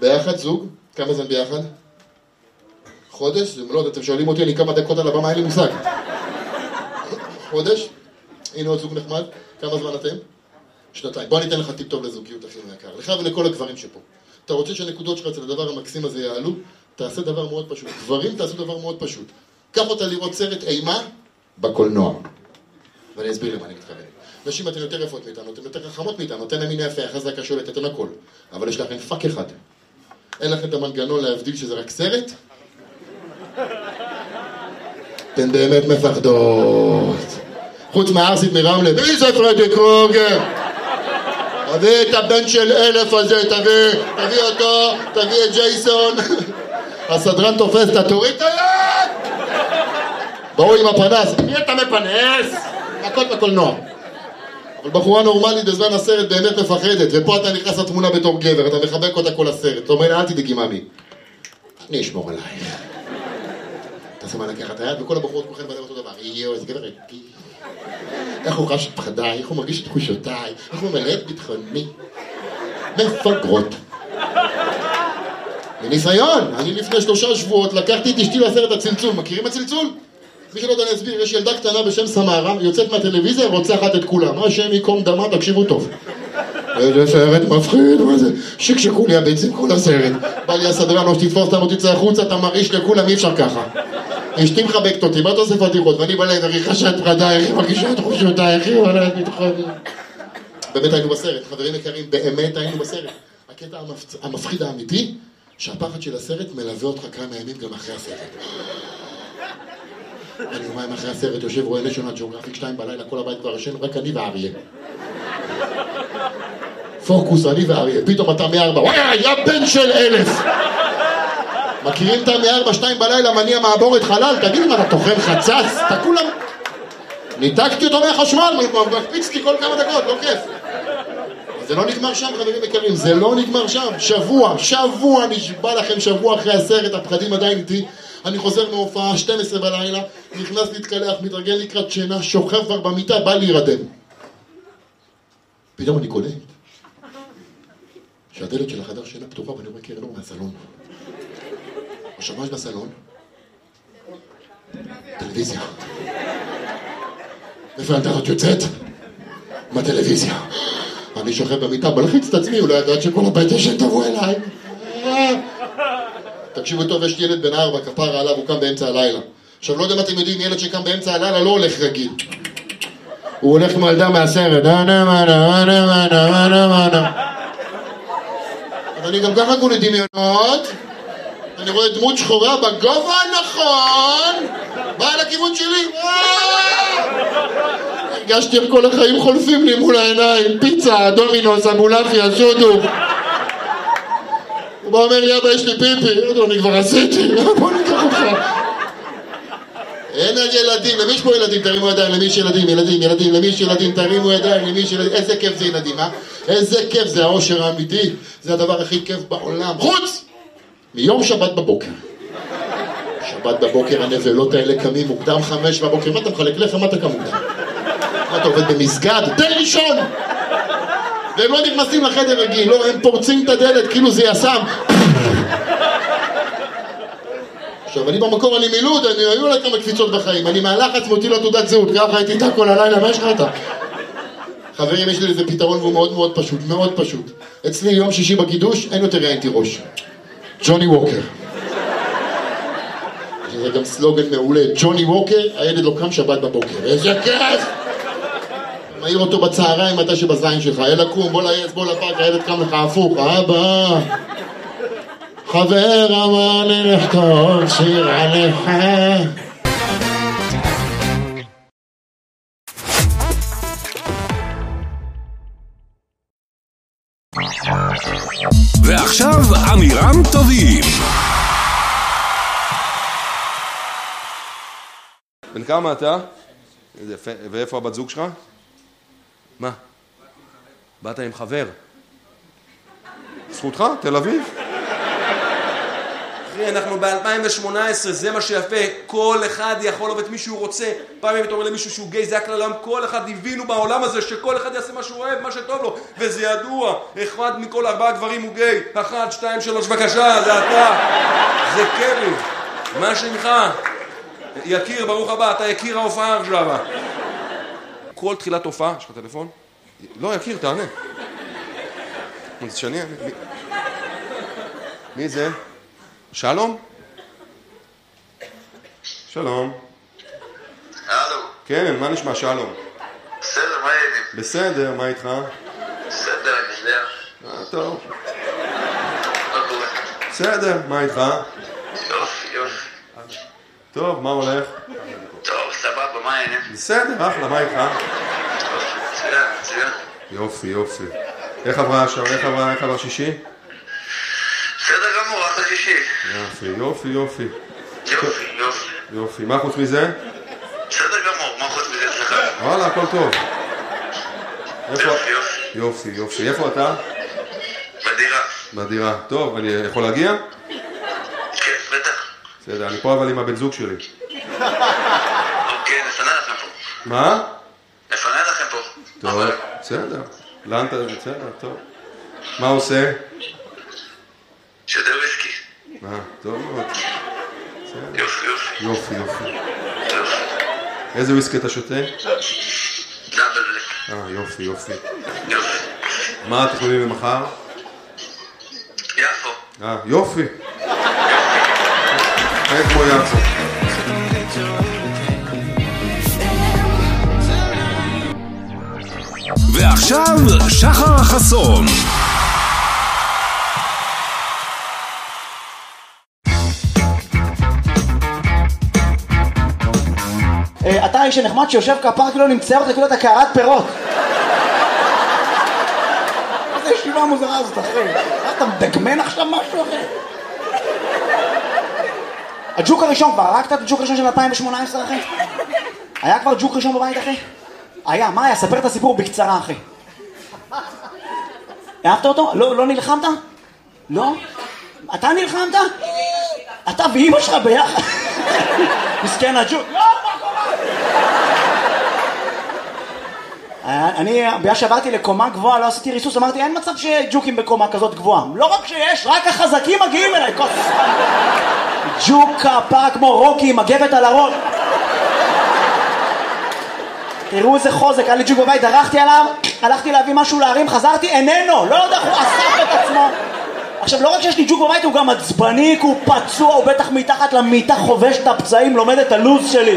ביחד, זוג? כמה זמן ביחד? חודש? לא, אתם שואלים אותי, אני כמה דקות על הבמה, אין לי מושג. חודש? הנה עוד זוג נחמד. כמה זמן אתם? שנתיים. בוא ניתן לך טיפ טוב לזוגיות, אחי מהיקר. לך ולכל הגברים שפה. אתה רוצה שהנקודות שלך אצל הדבר המקסים הזה יעלו? תעשה דבר מאוד פשוט. גברים תעשו דבר מאוד פשוט. קח אותה לראות סרט אימה בקולנוע. ואני אסביר למה אני מתכוון. נשים, אתן יותר יפות מאיתנו, אתן יותר חכמות מאיתנו, אתן המין יפה, חזקה שולט, אתן הכל. אבל יש לכם פאק אחד. אין לכם את המנגנון להבדיל שזה רק סרט? אתן באמת מפחדות. חוץ מהארסית מרמלה, מי זה פרדי קרוגר? תביא את הבן של 1000 הזה, תביא אותו, תביא את ג'ייסון. הסדרן תופס, אתה תוריד את היד! באו עם הפנס, מי אתה מפנס? הכל בקולנוע. אבל בחורה נורמלית בזמן הסרט באמת מפחדת, ופה אתה נכנס לתמונה בתור גבר, אתה מחבק אותה כל הסרט. אתה אומר לה, אל תדאגי ממי, אני אשמור עלייך. אתה שמה לקחת את היד, וכל הבחורות כולכן בדרך אותו דבר. יואו, איזה גבר איתי. איך הוא חש את פחדיי, איך הוא מרגיש את תחושותיי, איך הוא ממלא את ביטחוני. מפגרות. מניסיון, אני לפני 3 שבועות לקחתי את אשתי לסרט הצלצול. מכירים הצלצול? מי שלא יודע להסביר, יש ילדה קטנה בשם סמרה, יוצאת מהטלוויזיה, רוצחת את כולם. מה השם יקום דמה, תקשיבו טוב. איזה סרט מפחיד, מה זה? שקשקו לי הביצים כל הסרט. בא לי הסדרן, או שתתפוס אותם או תצא החוצה, אתה מרעיש לכולם, אי אפשר ככה. אשתי מחבקת אותי, מה אתה עושה פתיחות? ואני בלב, היא חשה את פחדיי, איך היא מרגישה את תחושותיי, איך היא עולה את ביטחוני. באמת היינו בסרט, חברים יקרים, באמת היינו בסרט. הקטע המפחיד האמיתי, שהפחד של הסרט מלווה אותך כמה ימים גם אחרי הסרט. אני יומיים אחרי הסרט יושב רואה נשיונל ג'אוגרפיק 2 בלילה, כל הבית כבר ישן, רק אני ואריה. פוקוס, אני ואריה, פתאום אתה מ4, וואי, יא בן של 1000! מכירים את מ4, 2 בלילה, מניע מעבורת חלל, תגיד אם אתה תוכן חצץ, אתה כולם... ניתקתי אותו מהחשמל, מקפיצתי כל כמה דקות, לא כיף. זה לא נגמר שם, חברים יקרים, זה לא נגמר שם. שבוע, נשבע לכם שבוע אחרי הסרט, הפחדים עדיין איתי. אני חוזר מהופעה, 12 בלילה, נכנס להתקלח, מתרגל לקראת שינה, שוכב כבר במיטה, בא להירדם. פתאום אני קולט שהדלת של החדר שינה פתוחה ואני רואה קרן אור מהסלון. עכשיו מה יש בסלון? טלוויזיה. איפה הילדה יוצאת? מהטלוויזיה. אני שוכב במיטה, בלחיץ את עצמי, אולי ידעת שכל הבית ישן תבוא אליי. תקשיבו טוב, יש ילד בן 4, כפרה עליו, הוא קם באמצע הלילה. עכשיו, לא יודע מה אתם יודעים, ילד שקם באמצע הלילה לא הולך רגיל. הוא הולך כמו ילדה מהסרט. אז אני גם ככה כולי דמיונות. אני רואה דמות שחורה בגובה הנכון. באה לכיוון שלי. הרגשתי איך כל החיים חולפים לי מול העיניים. פיצה, דומינוס, אמבולפיה, שודו. הוא בא אומר לי, אבא, יש לי פיפי. אני כבר עשיתי. בוא ניקח אותך. אין על ילדים. למי יש פה ילדים? תרימו ידיים. למי יש ילדים? ילדים. למי יש ילדים? תרימו ידיים. למי יש ילדים? איזה כיף זה ילדים, אה? איזה כיף זה האושר האמיתי. זה הדבר הכי כיף בעולם. חוץ! מיום שבת בבוקר. שבת בבוקר הנבלות האלה קמים מוקדם 5 בבוקר. מה אתה מחלק לך? מה אתה קם מוקדם? מה אתה עובד במסגד? תן לישון! והם לא נכנסים לחדר רגיל, לא, הם פורצים את הדלת כאילו זה יסם. עכשיו, אני במקור, אני מילוד, היו לה כמה קפיצות בחיים, אני מהלחץ מותי לו תעודת זהות, ככה הייתי איתה כל הלילה, מה יש לך איתה? חברים, יש לי איזה פתרון והוא מאוד מאוד פשוט, מאוד פשוט. אצלי יום שישי בקידוש, אין יותר ראיינתי ראש. ג'וני ווקר. זה גם סלוגן מעולה, ג'וני ווקר, הילד לא קם שבת בבוקר. איזה כיף! מעיר אותו בצהריים מתי שבזין שלך, אלה קום, בוא לעץ, בוא לפארק, הילד קם לך הפוך, אבא. חבר אמר לי לכתוב שיר עליך. ועכשיו אמירם טובים. בן כמה אתה? ואיפה הבת זוג שלך? מה? באת עם חבר? זכותך? תל אביב? אחי, אנחנו ב-2018, זה מה שיפה, כל אחד יכול לעבוד מי שהוא רוצה. פעם אם אתה אומר למישהו שהוא גיי, זה הכלל העולם, כל אחד הבינו בעולם הזה שכל אחד יעשה מה שהוא אוהב, מה שטוב לו, וזה ידוע, אחד מכל 4 גברים הוא גיי, 1, 2, 3, בבקשה, זה אתה, זה קרי, מה שמך? יקיר, ברוך הבא, אתה יקיר ההופעה עכשיו. כל תחילת הופעה, יש לך טלפון? לא, יקיר, תענה. זה שני, מי זה? שלום? שלום. הלו. כן, מה נשמע שלום? בסדר, מה העניינים? בסדר, מה איתך? בסדר, אני יודע. טוב. מה קורה? בסדר, מה איתך? יופי. טוב, מה הולך? טוב, סבבה, מה העניינים? בסדר, אחלה, מה איתך? מצוין. יופי. איך עברה השעה? איך עבר שישי? בסדר גמור, אחלה שישי. יופי, מה חוץ מזה? בסדר גמור, מה חוץ מזה אצלך? וואלה, הכל טוב. יופי. איפה אתה? בדירה. טוב, אני יכול להגיע? כן, בטח. בסדר, אני פה אבל עם הבן זוג שלי. אוקיי, נפנה לכם פה. מה? נפנה לכם פה. טוב, בסדר. לאן אתה? בסדר, טוב. מה עושה? שותה וויסקי. טוב מאוד. יופי. איזה וויסקי אתה שותה? דאבל בלק. יופי. מה התכנונים למחר? יפו. יופי. אין כמו יפו. ועכשיו שחר חסון. אתה איש הנחמד שיושב כפר כאילו נמצא אותך כאילו אתה קערת פירות. איזה ישיבה מוזרה הזאת אחי. אתה מדגמן עכשיו משהו אחי? הג'וק הראשון כבר, הרגת את הג'וק הראשון של 2018 אחי? היה כבר ג'וק ראשון בבית אחי? היה, מה היה? ספר את הסיפור בקצרה אחי. אהבת אותו? לא נלחמת? לא? אתה נלחמת? אתה ואמא שלך ביחד? מסכן הג'וק. לא, מה קורה? אני, בגלל שעברתי לקומה גבוהה, לא עשיתי ריסוס, אמרתי, אין מצב שג'וקים בקומה כזאת גבוהה. לא רק שיש, רק החזקים מגיעים אליי. ג'וק כפרה כמו רוקי עם מגבת על הראש. תראו איזה חוזק, היה לי ג'וק בבית, דרכתי עליו, הלכתי להביא משהו להרים, חזרתי, איננו, לא יודע, הוא אסף את עצמו. עכשיו, לא רק שיש לי ג'וק בבית, הוא גם עצבני, הוא פצוע, הוא בטח מתחת למיטה חובש את הפצעים, לומד את הלוז שלי.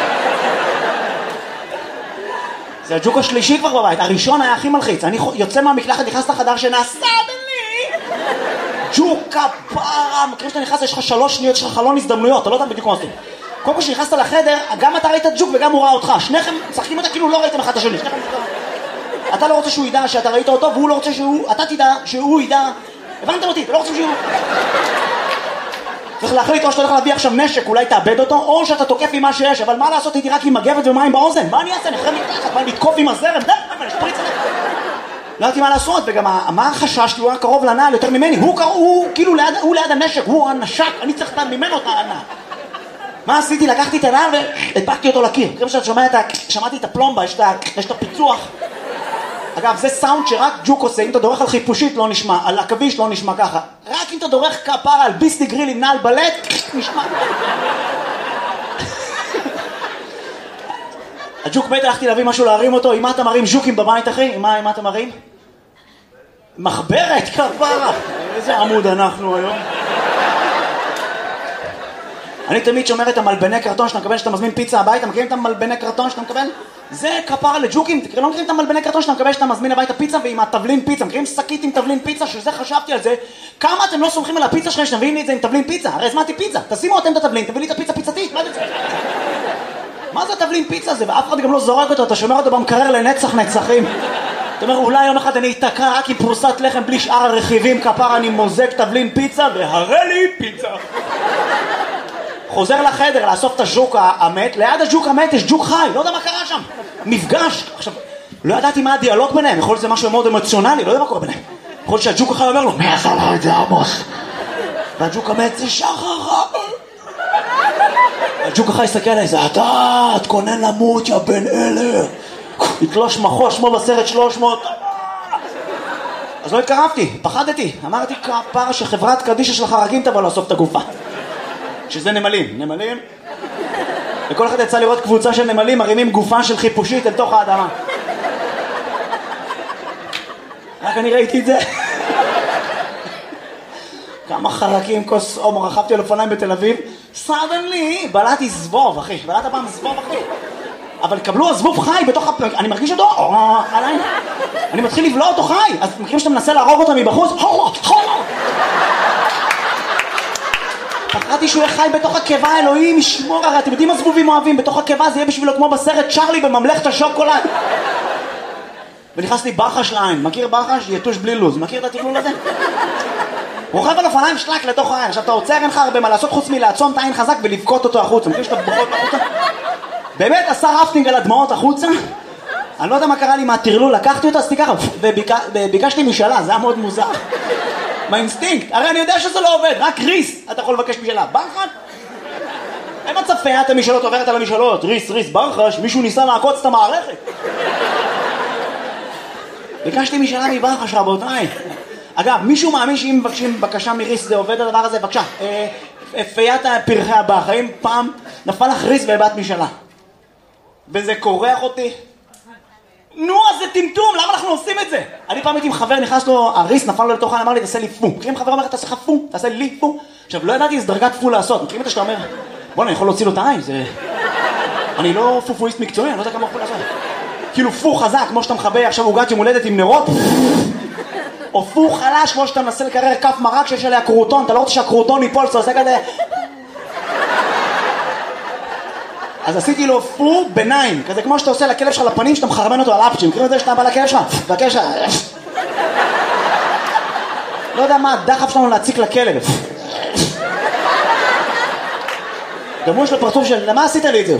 זה הג'וק השלישי כבר בבית, הראשון היה הכי מלחיץ, אני יוצא מהמקלחת, נכנס לחדר שנעשה בלי ג'וק כפרה, מכירים שאתה נכנס, יש לך 3 שניות, יש לך חלון הזדמנויות, אתה לא יודע בדיוק מה עושים. קודם כל שנכנסת לחדר, גם אתה ראית את ג'וק וגם הוא ראה אותך, שניכם צחקים אותה כאילו לא ראיתם אחד את השני. אתה לא רוצה שהוא ידע שאתה ראית אותו, והוא לא רוצה אתה תדע שהוא ידע. הבנתם אותי, אתה לא רוצה שהוא... צריך להחליט או שאתה הולך להביא עכשיו נשק, אולי תאבד אותו, או שאתה תוקף עם מה שיש, אבל מה לעשות, הייתי רק עם מגבת ומים באוזן, מה אני אעשה? נחרם מתחת, מה לתקוף עם הזרם? לא הייתי מה לעשות, וגם מה החשש, הוא היה קרוב לנעל יותר ממני, הוא כאילו ליד הנשק, הוא הנשק, אני צריך ממנו את הנעל. מה עשיתי? לקחתי את הנעל והדפקתי אותו לקיר. כמו שאת שמעתי את הפלומבה, יש את הפיצוח. אגב, זה סאונד שרק ג'וק עושה, אם אתה דורך על חיפושית לא נשמע, על עכביש לא נשמע ככה. רק אם אתה דורך כפרה על ביסלי גריל עם נעל בלט, נשמע. הג'וק מת, הלכתי להביא משהו להרים אותו, עם מה אתה מרים ז'וקים בבית אחי? עם מה אתה מרים? מחברת, כפרה. איזה עמוד אנחנו היום. אני תמיד שומר את המלבני קרטון שאתה מקבל שאתה מזמין פיצה הביתה, מכירים את המלבני קרטון שאתה מקבל? זה כפרה לג'וקים, לא מכירים את המלבני קרטון שאתה מקבל שאתה מזמין הביתה פיצה ועם התבלין פיצה, מכירים שקית עם תבלין פיצה, שזה חשבתי על זה, כמה אתם לא סומכים על הפיצה שלכם שתביאו לי את זה עם תבלין פיצה? הרי הזמנתי פיצה, תשימו אתם את התבלין, תביאו לי את הפיצה פיצתית, מה זה התבלין פיצה הזה? ואף אחד גם לא זורק אותו, אתה שומר אותו במקרר לנצח נצחים. אתה אומר, אולי יום אחד אני אתקע רק עם פרוסת לחם בלי שאר הרכיבים, כפרה אני מוזג תבלין פיצה והראה לי פיצה. חוזר לחדר לאסוף את הג'וק המת, ליד הג'וק המת יש ג'וק חי, לא יודע מה קרה שם, מפגש. עכשיו, לא ידעתי מה הדיאלוג ביניהם, יכול להיות זה משהו מאוד אמוציונלי, לא יודע מה קורה ביניהם. יכול להיות שהג'וק החי אומר לו, מי עשה לך את זה עמוס? והג'וק המת זה שחר. הג'וק אחר הסתכל עליי, זה אתה, תכונן למות יא בן אלה. יתלוש מחו, שמו בסרט 300. אז לא התקרבתי, פחדתי. אמרתי כפרה שחברת קדישה של החרקים תבוא לאסוף את הגופה. שזה נמלים. וכל אחד יצא לראות קבוצה של נמלים מרימים גופה של חיפושית אל תוך האדמה. רק אני ראיתי את זה. כמה חרקים, כוס עומר, רכבתי על אופניים בתל אביב. סדנלי, בלעתי זבוב, אחי. בלעת פעם זבוב, אחי. אבל קבלו הזבוב חי בתוך אני מרגיש אותו, עליי. אני מתחיל לבלוע אותו חי. אז מכירים שאתה מנסה להרוג אותה מבחוץ? פחדתי שהוא יהיה חי בתוך הקיבה, אלוהים ישמור, הרי אתם יודעים מה זבובים אוהבים? בתוך הקיבה זה יהיה בשבילו כמו בסרט צ'רלי בממלכת השוקולד. ונכנסתי ברחש לעין. מכיר ברחש? יתוש בלי לוז. מכיר את התכלול הזה? רוכב על אופניים שלק לתוך העין. עכשיו אתה עוצר, אין לך הרבה מה לעשות חוץ מלעצום את העין חזק ולבכות אותו החוצה. מכיר שאתה בוכות החוצה? באמת עשה רפטינג על הדמעות החוצה. אני לא יודע מה קרה לי מהטרלול, לקחתי אותו, עשיתי ככה וביקשתי משאלה, זה היה מאוד מוזר. מהאינסטינקט, הרי אני יודע שזה לא עובד, רק ריס אתה יכול לבקש משאלה. ברחש? אין מצב פיית המשאלות עוברת על המשאלות. ריס, ברחש, מישהו ניסה לעקוץ את המערכת. ביקשתי משאלה מברחש, רבותיי. אגב, מישהו מאמין שאם מבקשים בקשה מריס זה עובד הדבר הזה? בבקשה, פיית פרחי הבח, האם פעם נפל לך ריס והבאת משאלה? וזה קורח אותי? נו, אז זה טמטום, למה אנחנו עושים את זה? אני פעם הייתי עם חבר, נכנס לו, הריס נפל לו לתוך העין, אמר לי, תעשה לי פו. מכירים חבר אומר, תעשה לך פו, תעשה לי פו. עכשיו, לא ידעתי איזה דרגת פו לעשות. מכירים את זה שאתה אומר, בוא, אני יכול להוציא לו את העין, זה... אני לא פופואיסט מקצועי, אני לא יודע כמה יכול לעשות. כאילו פו חזק, כמו שאתה מחבא עכשיו עוגת יום הולדת עם נרות, או פו חלש, כמו שאתה מנסה לקרר כף מרק שיש עליה קרוטון, אתה לא רוצה שהקרוטון ייפול, אתה עושה כזה... אז עשיתי לו פו ביניים, כזה כמו שאתה עושה לכלב שלך לפנים, שאתה מחרמן אותו על אפצ'ים. מכירים את זה שאתה בא לכלב שלך? והכלב שלך... לא יודע מה הדחף שלנו להציק לכלב. גם הוא יש לו פרצוף של... למה עשית לי את זה?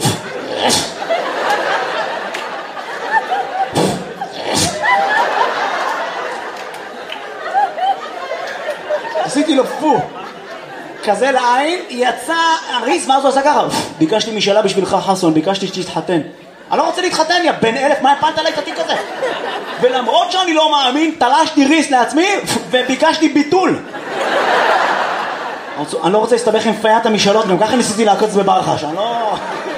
עשיתי לו פו כזה לעין, יצא הריס, ואז הוא עשה ככה, ביקשתי משאלה בשבילך חסון, ביקשתי שתתחתן. אני לא רוצה להתחתן, יא בן אלף, מה הפלת עליי את התיק הזה? ולמרות שאני לא מאמין, תלשתי ריס לעצמי וביקשתי ביטול. אני לא רוצה להסתבך עם פיית המשאלות, גם ככה ניסיתי לעקוץ בברחש, אני לא...